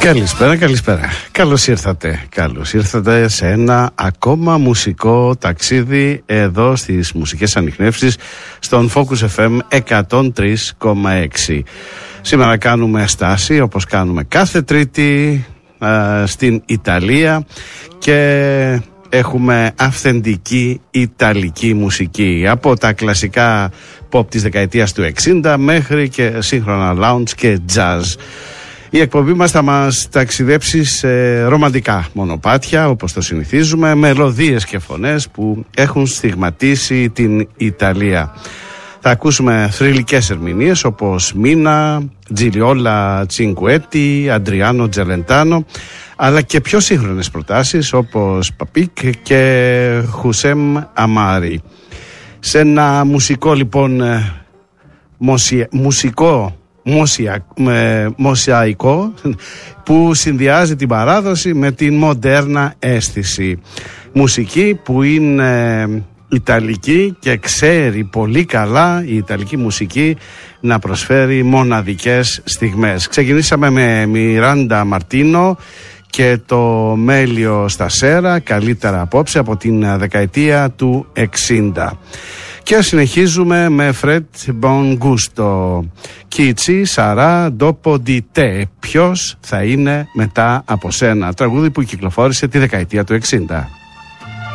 Καλησπέρα. Καλώς ήρθατε σε ένα ακόμα μουσικό ταξίδι εδώ στις μουσικές ανιχνεύσεις στον Focus FM 103,6. Σήμερα κάνουμε στάση όπως κάνουμε κάθε Τρίτη στην Ιταλία και έχουμε αυθεντική ιταλική μουσική από τα κλασικά pop της δεκαετίας του 60 μέχρι και σύγχρονα lounge και jazz. Η εκπομπή μας θα μας ταξιδέψει σε ρομαντικά μονοπάτια, όπως το συνηθίζουμε, μελωδίες και φωνές που έχουν στιγματίσει την Ιταλία. Θα ακούσουμε θρυλικές ερμηνείες όπως Μίνα, Τζιλιόλα Τσινκουέτη, Αντριάνο Τζελεντάνο, αλλά και πιο σύγχρονες προτάσεις όπως Παπίκ και Χουσέμ Αμάρι. Σε ένα μουσικό λοιπόν μοσαϊκό που συνδυάζει την παράδοση με την μοντέρνα αίσθηση. Μουσική που είναι ιταλική και ξέρει πολύ καλά η ιταλική μουσική να προσφέρει μοναδικές στιγμές. Ξεκινήσαμε με Μιράντα Μαρτίνο και το Μέλιο Στασέρα, καλύτερα απόψε, από την δεκαετία του 60. Και συνεχίζουμε με Fred Bongusto, Κίτσι Σαρά Ντόπο Ντι Τε, ποιος θα είναι μετά από σένα, τραγούδι που κυκλοφόρησε τη δεκαετία του 60.